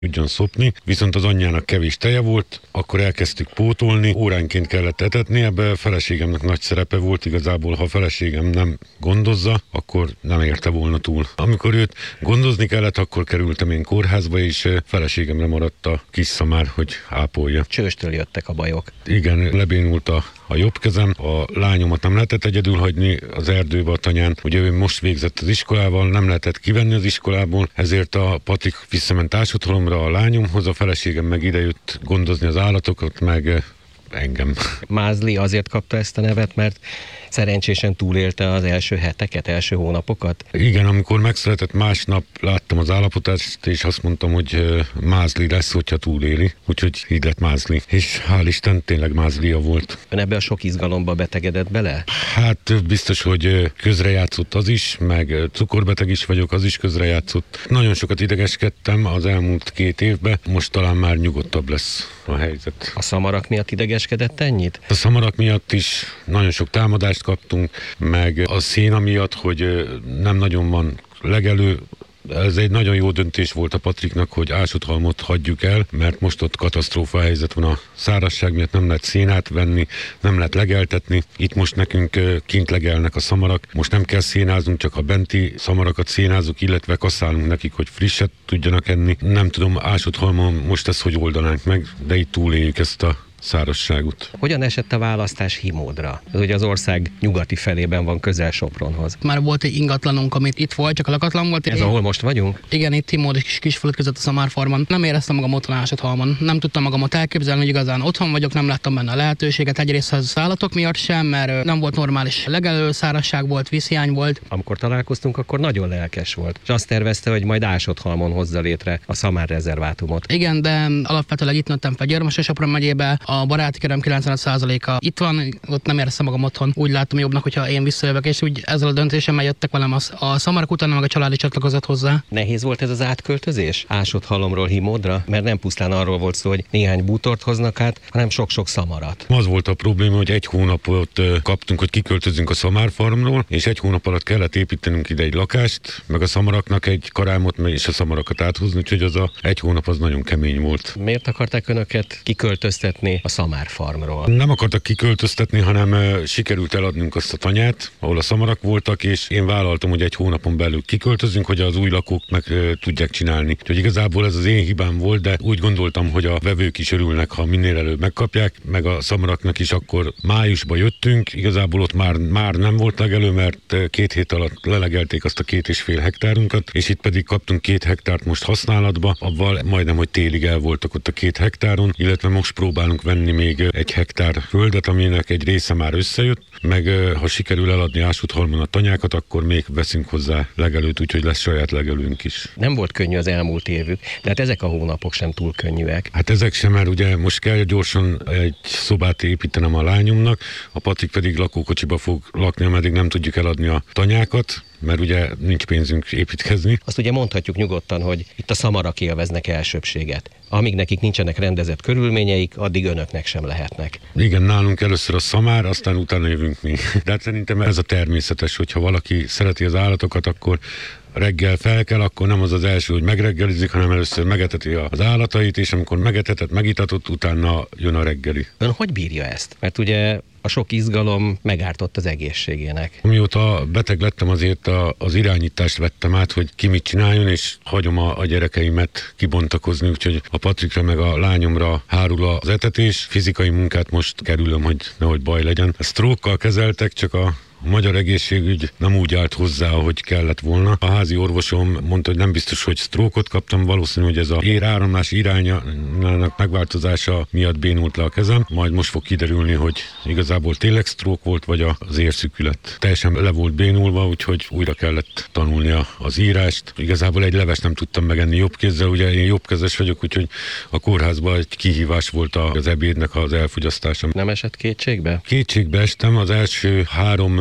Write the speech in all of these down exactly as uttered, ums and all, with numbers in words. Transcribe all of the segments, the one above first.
tudjon szopni, viszont az anyjának kevés teje volt, akkor elkezdtük pótolni, óránként kellett etetni, ebbe a feleségemnek nagy szerepe volt, igazából ha a feleségem nem gondozza, akkor nem érte volna túl. Amikor őt gondozni kellett, akkor kerültem én kórházba, és feleségemre maradt a kis szamár, hogy ápolja. Csőstől jöttek a bajok. Igen, lebénult a, a jobb kezem, a lányomat nem lehetett egyedül hagyni az erdőbe a tanyán, ugye ő most végzett az iskolával, nem lehetett kivenni az iskolából, ezért a Patrik visszament társotthonra a lányomhoz, a feleségem meg idejött gondozni az állatokat, meg engem. Mázli azért kapta ezt a nevet, mert szerencsésen túlélte az első heteket, első hónapokat? Igen, amikor megszületett, másnap láttam az állapotát, és azt mondtam, hogy Mázli lesz, hogyha túléli. Úgyhogy így lett Mázli. És hál' Isten, tényleg Mázlia volt. Ön ebbe a sok izgalomba betegedett bele? Hát biztos, hogy közrejátszott az is, meg cukorbeteg is vagyok, az is közrejátszott. Nagyon sokat idegeskedtem az elmúlt két évben, most talán már nyugodtabb lesz a helyzet. A szamarak miatt idegeskedett ennyit? A szamarak miatt is nagyon sok támadást kaptunk, meg a széna miatt, hogy nem nagyon van legelő. Ez egy nagyon jó döntés volt a Patriknak, hogy Ásodhalmot hagyjuk el, mert most ott katasztrófa helyzet van, a szárazság miatt nem lehet szénát venni, nem lehet legeltetni. Itt most nekünk kint legelnek a szamarak, most nem kell szénáznunk, csak a benti szamarakat szénázunk, illetve kaszálunk nekik, hogy frisset tudjanak enni. Nem tudom, Ásodhalmon most ezt hogy oldanánk meg, de itt túléljük ezt a szárazságot. Hogyan esett a választás Himódra? Ez ugye az ország nyugati felében van, közel Sopronhoz. Már volt egy ingatlanunk, amit itt volt, csak a lakatlan volt. Ez én... ahol most vagyunk? Igen, itt Himód és Kisfalut között a Szamárfarmon. Nem éreztem magam otthon Ásodhalmon. Nem tudtam magamat elképzelni, hogy igazán otthon vagyok, nem láttam benne a lehetőséget. Egyrészt az állatok miatt sem, mert nem volt normális legelő, szárazság volt, vízhiány volt. Amikor találkoztunk, akkor nagyon lelkes volt. És azt tervezte, hogy majd Ásodhalmon hozza létre a Szamár rezervátumot. Igen, de alapvetően itt nőttem fel Gyarmati-Sopron megyébe. A baráti köröm kilencvenöt százaléka itt van, ott nem éreztem magam otthon. Úgy láttam jobbnak, hogyha én visszajövök, és úgy ezzel a döntésemmel jöttek velem az, a szamarak utána, meg a családi csatlakozott hozzá. Nehéz volt ez az átköltözés Ásodhalomról Himódra, mert nem pusztán arról volt szó, hogy néhány bútort hoznak át, hanem sok-sok szamarat. Az volt a probléma, hogy egy hónapot kaptunk, hogy kiköltözünk a szamárfarmról, és egy hónap alatt kellett építenünk ide egy lakást, meg a szamaraknak egy karámot, és a szamarakat áthozni, úgyhogy az a egy hónap az nagyon kemény volt. Miért akarták önöket kiköltöztetni a Szamárfarmról? Nem akartak kiköltöztetni, hanem uh, sikerült eladnunk azt a tanyát, ahol a szamarak voltak, és én vállaltam, hogy egy hónapon belül kiköltözünk, hogy az új lakók meg uh, tudják csinálni. Úgyhogy igazából ez az én hibám volt, de úgy gondoltam, hogy a vevők is örülnek, ha minél előbb megkapják, meg a szamaraknak is akkor májusba jöttünk, igazából ott már, már nem volt legelő, mert két hét alatt lelegelték azt a két és fél hektárunkat, és itt pedig kaptunk két hektárt most használatba, avval majdnem, hogy télig el voltak ott a két hektáron, illetve most próbálunk venni még egy hektár földet, aminek egy része már összejött, meg ha sikerül eladni Ásodhalmon a tanyákat, akkor még veszünk hozzá legelőt, úgyhogy lesz saját legelőnk is. Nem volt könnyű az elmúlt évük, de hát ezek a hónapok sem túl könnyűek. Hát ezek sem, mert ugye most kell gyorsan egy szobát építenem a lányomnak, a Patrik pedig lakókocsiba fog lakni, ameddig nem tudjuk eladni a tanyákat, mert ugye nincs pénzünk építkezni. Azt ugye mondhatjuk nyugodtan, hogy itt a szamarak élveznek elsőbséget. Amíg nekik nincsenek rendezett körülményeik, addig önöknek sem lehetnek. Igen, nálunk először a szamár, aztán utána jövünk mi. De hát szerintem ez a természetes, hogyha valaki szereti az állatokat, akkor reggel fel kell, akkor nem az az első, hogy megreggelizik, hanem először megeteti az állatait, és amikor megetetett, megitatott, utána jön a reggeli. Ön hogy bírja ezt? Mert ugye a sok izgalom megártott az egészségének. Mióta beteg lettem, azért a, az irányítást vettem át, hogy ki mit csináljon, és hagyom a, a gyerekeimet kibontakozni, úgyhogy a Patrikra meg a lányomra hárul az etetés. Fizikai munkát most kerülöm, hogy nehogy baj legyen. A stroke-kal kezeltek, csak a A magyar egészségügy nem úgy állt hozzá, ahogy kellett volna. A házi orvosom mondta, hogy nem biztos, hogy sztrókot kaptam, valószínű, hogy ez a éráramlás irányának megváltozása miatt bénult le a kezem. Majd most fog kiderülni, hogy igazából tényleg sztrók volt, vagy az érszükület. Teljesen le volt bénulva, úgyhogy újra kellett tanulnia az írást. Igazából egy levest nem tudtam megenni jobb kézzel, ugye én jobbkezes vagyok, úgyhogy a kórházban egy kihívás volt az ebédnek az elfogyasztása. Nem esett kétségbe? Kétségbe estem, az első három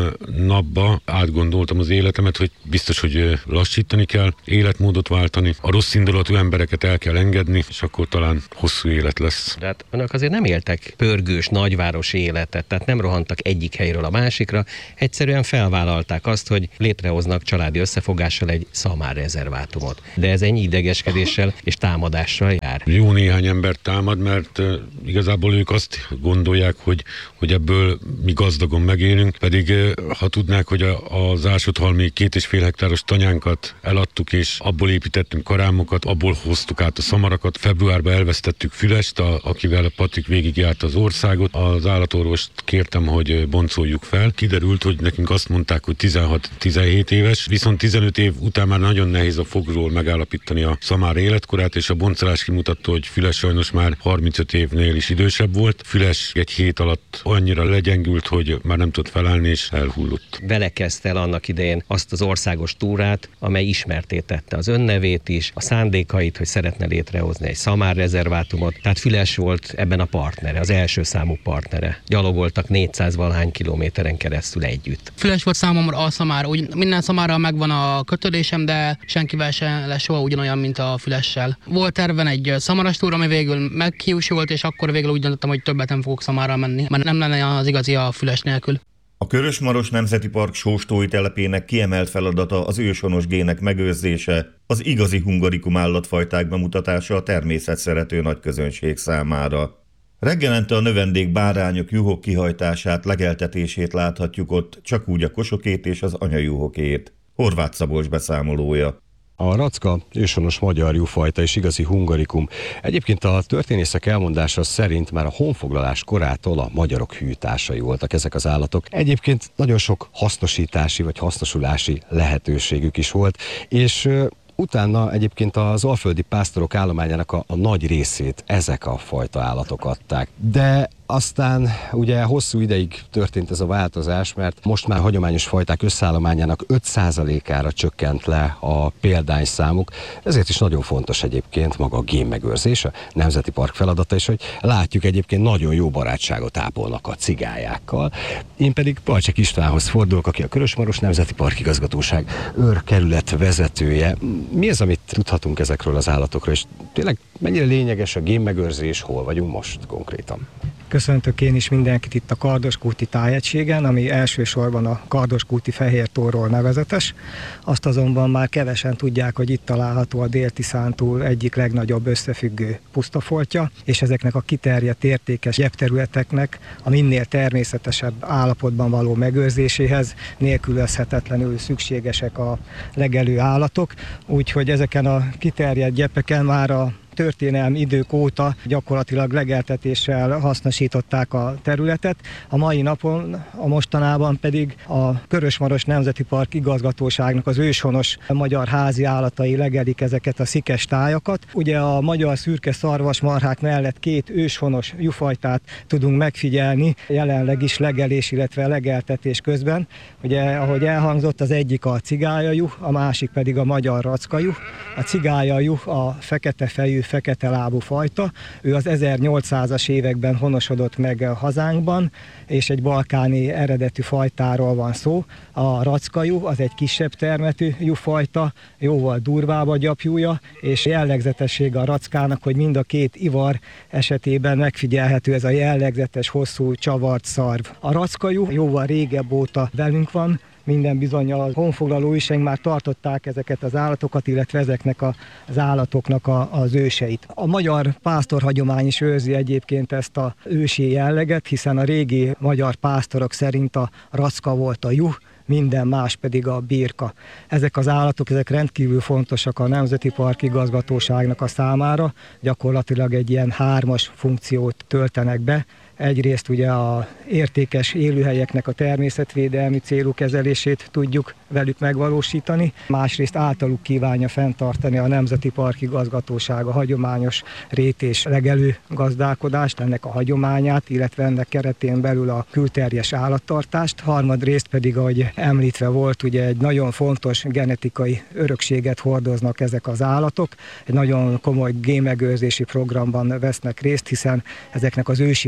napba átgondoltam az életemet, hogy biztos, hogy lassítani kell, életmódot váltani, a rossz indulatú embereket el kell engedni, és akkor talán hosszú élet lesz. De hát önök azért nem éltek pörgős, nagyvárosi életet, tehát nem rohantak egyik helyről a másikra, egyszerűen felvállalták azt, hogy létrehoznak családi összefogással egy szamárrezervátumot. De ez ennyi idegeskedéssel és támadással jár. Jó néhány ember támad, mert uh, igazából ők azt gondolják, hogy, hogy ebből mi gazdagon megélünk, pedig uh, ha tudnák, hogy a, az ásóthalmi két és fél hektáros tanyánkat eladtuk, és abból építettünk karámokat, abból hoztuk át a szamarakat. Februárban elvesztettük Fülest, a, akivel a Patrik végigjárt az országot. Az állatorvost kértem, hogy boncoljuk fel. Kiderült, hogy nekünk azt mondták, hogy tizenhat-tizenhét éves, viszont tizenöt év után már nagyon nehéz a fogról megállapítani a szamár életkorát, és a boncolás kimutatta, hogy Füles sajnos már harmincöt évnél is idősebb volt. Füles egy hét alatt annyira legyengült, hogy már nem tudott felállni, és elhullott. Vele kezdte el annak idején azt az országos túrát, amely ismertté tette az önnevét is, a szándékait, hogy szeretne létrehozni egy szamárrezervátumot. Tehát Füles volt ebben a partnere, az első számú partnere. Gyalogoltak négyszáz valahány kilométeren keresztül együtt. Füles volt számomra a szamár. Úgy, minden szamárral megvan a kötődésem, de senkivel sem lesz soha ugyanolyan, mint a Fülessel. Volt terven egy szamaras túra, ami végül meghiúsult, és akkor végül úgy döntöttem, hogy többet nem fogok szamárral menni, mert nem lenne az igazi a Füles nélkül. A Körösmaros Nemzeti Park sóstói telepének kiemelt feladata az őshonos gének megőrzése, az igazi hungarikum állatfajták bemutatása a természetszerető nagyközönség számára. Reggelente a növendék bárányok, juhok kihajtását, legeltetését láthatjuk ott, csak úgy a kosokét és az anyajuhokét. Horváth Szabolcs beszámolója. A racka őshonos magyar juhfajta és igazi hungarikum. Egyébként a történészek elmondása szerint már a honfoglalás korától a magyarok hűtársai voltak ezek az állatok. Egyébként nagyon sok hasznosítási vagy hasznosulási lehetőségük is volt, és utána egyébként az alföldi pásztorok állományának a, a nagy részét ezek a fajta állatok adták. De aztán ugye hosszú ideig történt ez a változás, mert most már hagyományos fajták összeállományának öt százalékára csökkent le a példányszámuk. Ezért is nagyon fontos egyébként maga a génmegőrzés, a Nemzeti Park feladata is, hogy látjuk egyébként nagyon jó barátságot ápolnak a cigályákkal. Én pedig Balcsek Istvánhoz fordulok, aki a Körösmaros Nemzeti Park Igazgatóság őrkerület vezetője. Mi az, amit tudhatunk ezekről az állatokról, és tényleg mennyire lényeges a génmegőrzés, hol vagyunk most konkrétan? Köszöntök én is mindenkit itt a Kardoskúti tájegységen, ami elsősorban a Kardoskúti fehér tóról nevezetes. Azt azonban már kevesen tudják, hogy itt található a Dél-Tiszántúl egyik legnagyobb összefüggő pusztafoltja, és ezeknek a kiterjedt értékes gyepterületeknek a minél természetesebb állapotban való megőrzéséhez nélkülözhetetlenül szükségesek a legelő állatok, úgyhogy ezeken a kiterjedt gyepeken már a történelmi idők óta gyakorlatilag legeltetéssel hasznosították a területet. A mai napon, a mostanában pedig a Körösmaros Nemzeti Park igazgatóságnak az őshonos magyar házi állatai legelik ezeket a szikes tájakat. Ugye a magyar szürke szarvasmarhák mellett két őshonos juhfajtát tudunk megfigyelni, jelenleg is legelés, illetve legeltetés közben. Ugye, ahogy elhangzott, az egyik a cigályajuh, a másik pedig a magyar rackajuh. A cigályajuh a fekete fejű, fekete lábú fajta. Ő az ezernyolcszázas években honosodott meg hazánkban, és egy balkáni eredetű fajtáról van szó. A rackajuh az egy kisebb termetű juhfajta, jóval durvább a gyapjúja, és jellegzetessége a rackának, hogy mind a két ivar esetében megfigyelhető ez a jellegzetes, hosszú, csavart szarv. A rackajuh jóval régebb óta velünk van, minden bizonnyal a honfoglaló őseink már tartották ezeket az állatokat, illetve ezeknek az állatoknak a, az őseit. A magyar pásztorhagyomány is őrzi egyébként ezt a ősi jelleget, hiszen a régi magyar pásztorok szerint a racka volt a juh, minden más pedig a birka. Ezek az állatok, ezek rendkívül fontosak a Nemzeti Park igazgatóságnak a számára, gyakorlatilag egy ilyen hármas funkciót töltenek be. Egyrészt ugye a értékes élőhelyeknek a természetvédelmi célú kezelését tudjuk velük megvalósítani, másrészt általuk kívánja fenntartani a Nemzeti Park igazgatóság a hagyományos rét- és legelő gazdálkodást, ennek a hagyományát, illetve ennek keretén belül a külterjes állattartást. Harmadrészt pedig, ahogy említve volt, ugye egy nagyon fontos genetikai örökséget hordoznak ezek az állatok, egy nagyon komoly génmegőrzési programban vesznek részt, hiszen ezeknek az ősi fajta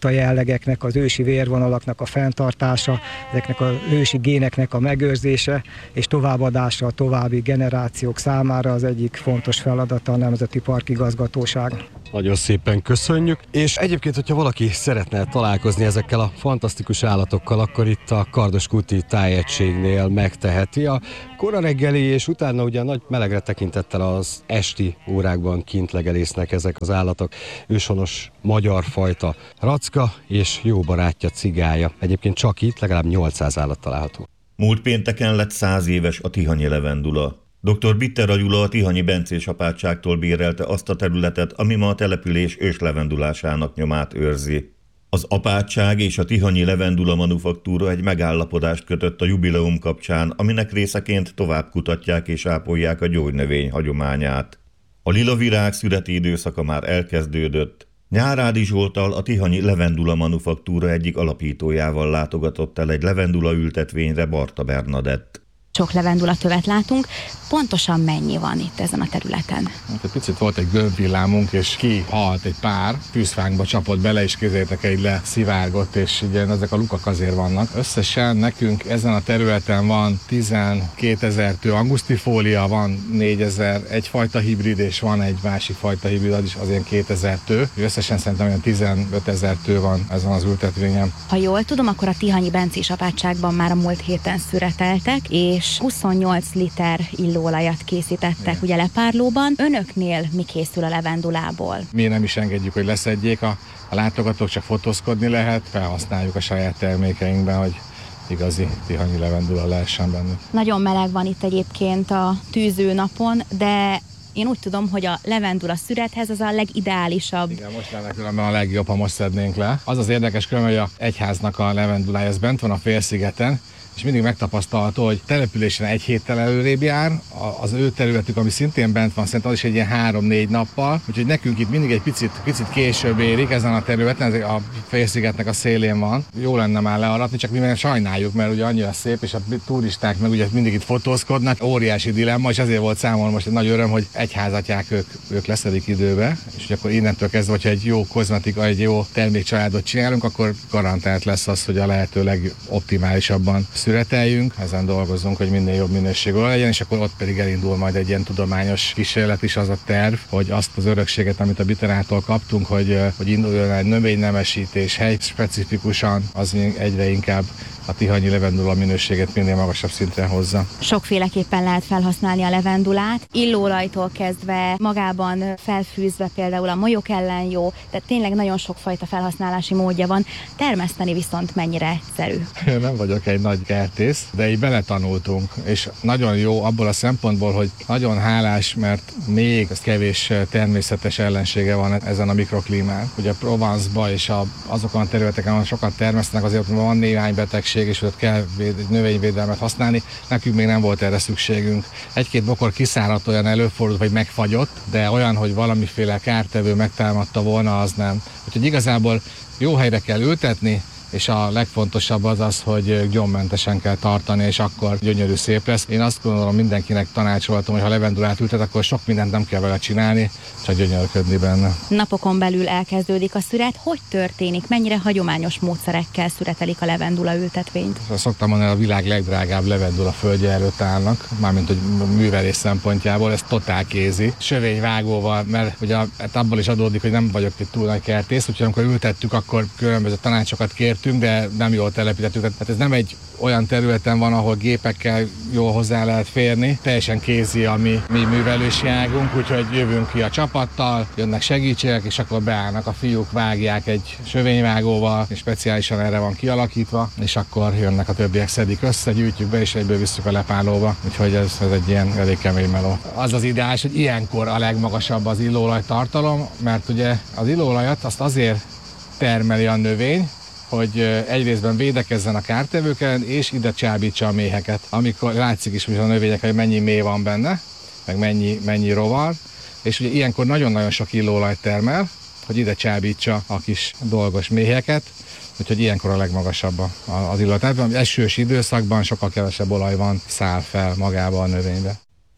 fajta jellegeknek, az ősi vérvonalaknak a fenntartása, ezeknek az ősi géneknek a megőrzése és továbbadása a további generációk számára az egyik fontos feladata a Nemzeti Park Igazgatóság. Nagyon szépen köszönjük, és egyébként, hogyha valaki szeretne találkozni ezekkel a fantasztikus állatokkal, akkor itt a Kardos-kúti tájegységnél megteheti. A kora reggeli és utána ugye nagy melegre tekintettel az esti órákban kint legelésznek ezek az állatok. Őshonos magyar fajta racka és jó barátja cigája. Egyébként csak itt legalább nyolcszáz állat található. Múlt pénteken lett száz éves a tihanyi levendula. doktor Bitter Gyula a tihanyi bencés apátságtól bérelte azt a területet, ami ma a település őslevendulásának nyomát őrzi. Az apátság és a tihanyi levendula manufaktúra egy megállapodást kötött a jubileum kapcsán, aminek részeként tovább kutatják és ápolják a gyógynövény hagyományát. A lila virág szüreti időszaka már elkezdődött. Nyárádi Zsolttal, a tihanyi levendula manufaktúra egyik alapítójával látogatott el egy levendula ültetvényre Barta Bernadett. Sok levendulatövet látunk, pontosan mennyi van itt ezen a területen? Hát egy picit volt egy gömbvillámunk, és kihalt egy pár, fűzfánkba csapott bele, és kézzétek egy leszivárgott, és ugye ezek a lukak azért vannak. Összesen nekünk ezen a területen van tizenkétezer tő angusztifólia, van négyezer egyfajta hibrid, és van egy másik fajta hibrid, az is az ilyen kétezer tő. Összesen szerintem olyan tizenötezer tő van ezen az ültetvényen. Ha jól tudom, akkor a tihanyi bencés apátságban már a múlt héten szüreteltek, és huszonnyolc liter illóolajat készítettek, igen, ugye lepárlóban. Önöknél mi készül a levendulából? Mi nem is engedjük, hogy leszedjék a, a látogatók, csak fotózkodni lehet, felhasználjuk a saját termékeinkben, hogy igazi tihanyi levendula lehessen benne. Nagyon meleg van itt egyébként a tűző napon, de én úgy tudom, hogy a levendula szürethez az a legideálisabb. Igen, most lenne különben a legjobb, ha most szednénk le. Az az érdekes különben, hogy a egyháznak a levendulája, ez bent van a félszigeten, és mindig megtapasztalható, hogy településen egy héttel előrébb jár, az ő területük, ami szintén bent van, szerintem az is egy ilyen három-négy nappal, úgyhogy nekünk itt mindig egy picit, picit később érik ezen a területen, ez a félszigetnek a szélén van. Jó lenne már learatni, csak mi meg sajnáljuk, mert ugye annyira szép, és a turisták meg ugye mindig itt fotózkodnak, óriási dilemma, és ezért volt számomra most egy nagy öröm, hogy egyházatják ők, ők leszedik időbe, és hogy akkor innentől kezdve, hogyha egy jó kozmetika, egy jó termékcsaládot csinálunk, akkor garantált lesz az, hogy a lehető legoptimálisabban szüreteljünk, ezen dolgozunk, hogy minél jobb minőségű legyen, és akkor ott pedig elindul majd egy ilyen tudományos kísérlet is, az a terv, hogy azt az örökséget, amit a Bitterától kaptunk, hogy, hogy induljon egy növénynemesítés helyspecifikusan, az egyre inkább a tihanyi levendula minőségét minél magasabb szintre hozza. Sokféleképpen lehet felhasználni a levendulát, illóolajtól kezdve magában felfűzve például a molyok ellen jó, tehát tényleg nagyon sokfajta felhasználási módja van, termeszteni viszont mennyire egyszerű. Én nem vagyok egy nagy kertész, de így beletanultunk, és nagyon jó abból a szempontból, hogy nagyon hálás, mert még kevés természetes ellensége van ezen a mikroklímán. Ugye a Provence-ba és a, azokon a területeken, ahol sokat termesztenek, azért van néhány betegség, és ott kell véd, növényvédelmet használni. Nekünk még nem volt erre szükségünk. Egy-két bokor kiszáradt, olyan előfordult, vagy megfagyott, de olyan, hogy valamiféle kártevő megtámadta volna, az nem. Úgyhogy igazából jó helyre kell ültetni, és a legfontosabb az az, hogy gyommentesen kell tartani, és akkor gyönyörű szép lesz. Én azt gondolom, mindenkinek tanácsoltam, hogy ha levendulát ültet, akkor sok mindent nem kell vele csinálni, csak gyönyörködni benne. Napokon belül elkezdődik a szüret. Hogy történik? Mennyire hagyományos módszerekkel szüretelik a levendula ültetvényt? Szoktam mondani, a világ legdrágább levendula földje előtt állnak, mármint hogy művelés szempontjából, ez totál kézi. Sövényvágóval, mert ugye abból is adódik, hogy nem vagyok egy túl nagy kertész, úgyhogy amikor ültettük, akkor különböző tanácsokat kért, de nem jól telepítettük. Tehát ez nem egy olyan területen van, ahol gépekkel jól hozzá lehet férni. Teljesen kézi a mi, mi művelési águnk, úgyhogy jövünk ki a csapattal, jönnek segítségek, és akkor beállnak a fiúk, vágják egy sövényvágóval, és speciálisan erre van kialakítva, és akkor jönnek a többiek, szedik össze, gyűjtjük be, és egyből visszük a lepárlóba. Úgyhogy ez, ez egy ilyen elég kemény meló. Az az ideális, hogy ilyenkor a legmagasabb az illóolaj tartalom, mert ugye az illóolajat azt azért termeli a növény, hogy egyrésztben védekezzen a kártevők ellen, és ide csábítsa a méheket. Amikor látszik is, hogy a növények, hogy mennyi méh van benne, meg mennyi, mennyi rovar, és ugye ilyenkor nagyon-nagyon sok illóolajt termel, hogy ide csábítsa a kis dolgos méheket, úgyhogy ilyenkor a legmagasabb az illóolaj. Tehát esős időszakban sokkal kevesebb olaj van, száll fel magába a növénybe.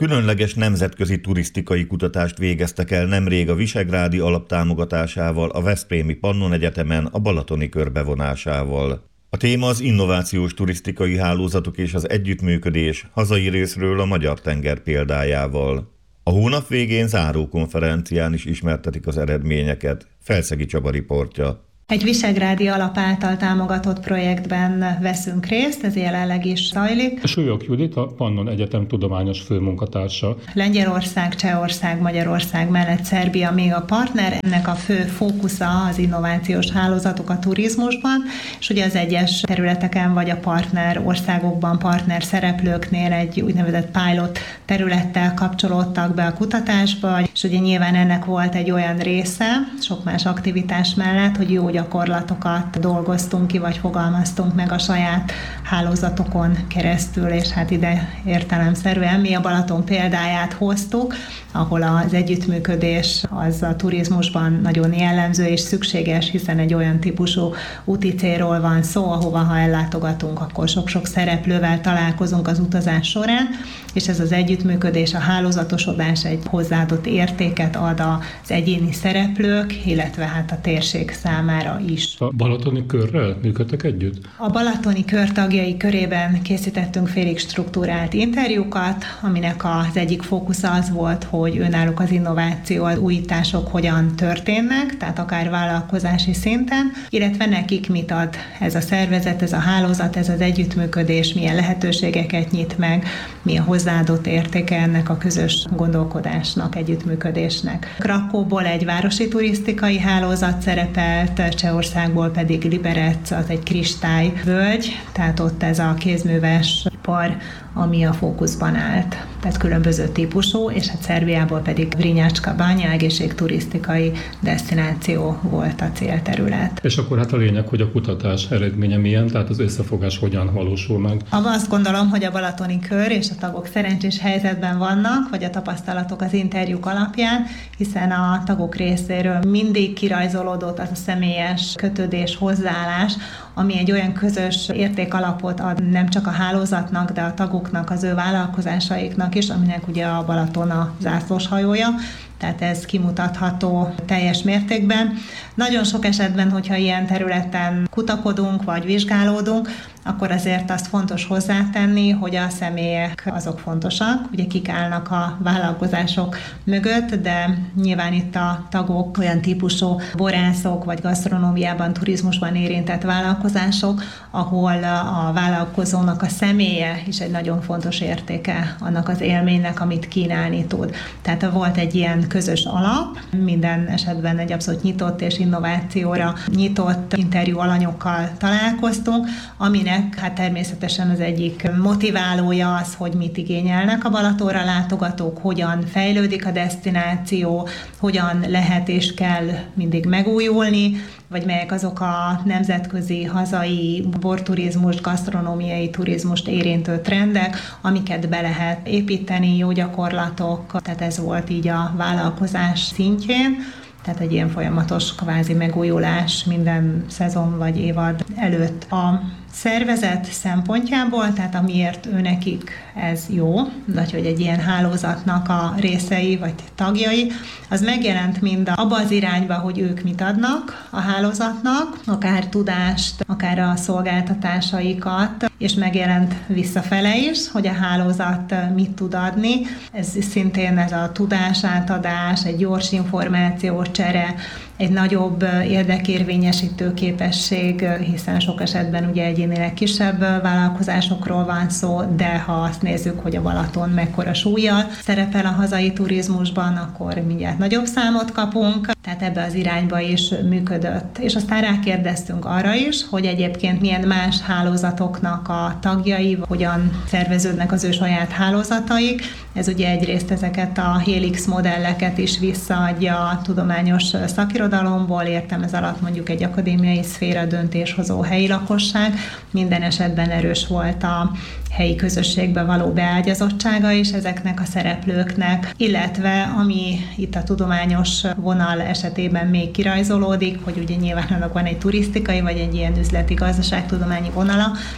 Különleges nemzetközi turisztikai kutatást végeztek el nemrég a Visegrádi Alap támogatásával, a Veszprémi Pannon Egyetemen a Balatoni Kör bevonásával. A téma az innovációs turisztikai hálózatok és az együttműködés hazai részről a Magyar tenger példájával. A hónap végén záró konferencián is ismertetik az eredményeket. Felszegi Csaba riportja. Egy Visegrádi Alap által támogatott projektben veszünk részt, ez jelenleg is zajlik. Súlyog Judit, a Pannon Egyetem tudományos főmunkatársa. Lengyelország, Csehország, Magyarország mellett Szerbia még a partner. Ennek a fő fókusza az innovációs hálózatok a turizmusban, és ugye az egyes területeken vagy a partner országokban, partner szereplőknél egy úgynevezett pilot területtel kapcsolódtak be a kutatásba, és ugye nyilván ennek volt egy olyan része, sok más aktivitás mellett, hogy jó gyakorlatokat dolgoztunk ki, vagy fogalmaztunk meg a saját hálózatokon keresztül, és hát ide értelemszerűen mi a Balaton példáját hoztuk, ahol az együttműködés az a turizmusban nagyon jellemző és szükséges, hiszen egy olyan típusú úti célról van szó, ahova ha ellátogatunk, akkor sok-sok szereplővel találkozunk az utazás során, és ez az együttműködés, a hálózatosodás egy hozzáadott értéket ad az egyéni szereplők, illetve hát a térség számára is. A Balatoni Körrel működtek együtt? A Balatoni Kör tagjai körében készítettünk félig struktúrált interjúkat, aminek az egyik fókusza az volt, hogy önállók az innováció, az újítások hogyan történnek, tehát akár vállalkozási szinten, illetve nekik mit ad ez a szervezet, ez a hálózat, ez az együttműködés, milyen lehetőségeket nyit meg, mi a hozzáadott értéke ennek a közös gondolkodásnak, együttműködésnek. Krakóból egy városi turisztikai hálózat szerepelt, Csehországból pedig Liberec, az egy kristályvölgy, tehát ott ez a kézműves ipar, ami a fókuszban állt. Tehát különböző típusú, és hát Szerbiából pedig Vrnjačka Banja egészségturisztikai desztináció volt a célterület. És akkor hát a lényeg, hogy a kutatás eredménye milyen, tehát az összefogás hogyan valósul meg? Azt gondolom, hogy a Balatoni Kör és a tagok szerencsés helyzetben vannak, vagy a tapasztalatok az interjúk alapján, hiszen a tagok részéről mindig kirajzolódott az a személyes kötődés, hozzáállás, ami egy olyan közös értékalapot ad nem csak a hálózatnak, de a tagoknak, az ő vállalkozásaiknak is, aminek ugye a Balaton a zászlós hajója, tehát ez kimutatható teljes mértékben. Nagyon sok esetben, hogyha ilyen területen kutakodunk, vagy vizsgálódunk, akkor azért azt fontos hozzátenni, hogy a személyek azok fontosak, ugye kik állnak a vállalkozások mögött, de nyilván itt a tagok olyan típusú borászok, vagy gasztronómiában, turizmusban érintett vállalkozások, ahol a vállalkozónak a személye is egy nagyon fontos értéke annak az élménynek, amit kínálni tud. Tehát volt egy ilyen közös alap, minden esetben egy abszolút nyitott és innovációra nyitott interjú alanyokkal találkoztunk, aminek hát természetesen az egyik motiválója az, hogy mit igényelnek a Balatonra látogatók, hogyan fejlődik a desztináció, hogyan lehet és kell mindig megújulni, vagy melyek azok a nemzetközi, hazai borturizmust, gasztronómiai turizmust érintő trendek, amiket be lehet építeni, jó gyakorlatok, tehát ez volt így a vállalkozás szintjén. Tehát egy ilyen folyamatos kvázi megújulás minden szezon vagy évad előtt. A szervezet szempontjából, tehát amiért őnekik ez jó, vagy hogy egy ilyen hálózatnak a részei vagy tagjai, az megjelent mind abba az irányba, hogy ők mit adnak a hálózatnak, akár tudást, akár a szolgáltatásaikat, és megjelent visszafele is, hogy a hálózat mit tud adni. Ez szintén ez a tudásátadás, egy gyors információcsere, egy nagyobb érdekérvényesítő képesség, hiszen sok esetben ugye egyénileg kisebb vállalkozásokról van szó, de ha azt nézzük, hogy a Balaton mekkora súllyal szerepel a hazai turizmusban, akkor mindjárt nagyobb számot kapunk, tehát ebbe az irányba is működött. És aztán rákérdeztünk arra is, hogy egyébként milyen más hálózatoknak a tagjai, hogyan szerveződnek az ő saját hálózataik. Ez ugye egyrészt ezeket a Helix modelleket is visszaadja a tudományos szakirodalomból, értem ez alatt mondjuk egy akadémiai szféra, döntéshozó helyi lakosság. Minden esetben erős volt a helyi közösségbe való beágyazottsága is ezeknek a szereplőknek, illetve ami itt a tudományos vonal esetében még kirajzolódik, hogy ugye nyilván annak van egy turisztikai vagy egy ilyen üzleti gazdaságtudományi vonala, de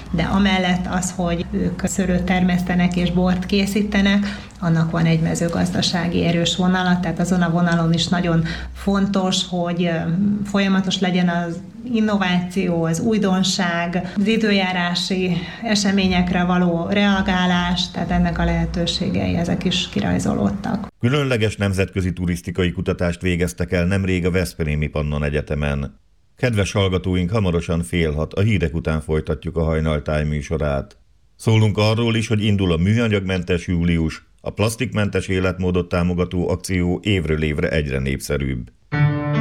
Amellett az, hogy ők szőlőt termesztenek és bort készítenek, annak van egy mezőgazdasági erős vonala, tehát azon a vonalon is nagyon fontos, hogy folyamatos legyen az innováció, az újdonság, az időjárási eseményekre való reagálás, tehát ennek a lehetőségei, ezek is kirajzolódtak. Különleges nemzetközi turisztikai kutatást végeztek el nemrég a Veszprémi Pannon Egyetemen. Kedves hallgatóink, hamarosan fél hat, a hírek után folytatjuk a Hajnaltáj műsorát. Szólunk arról is, hogy indul a műanyagmentes július, a plasztikmentes életmódot támogató akció évről évre egyre népszerűbb.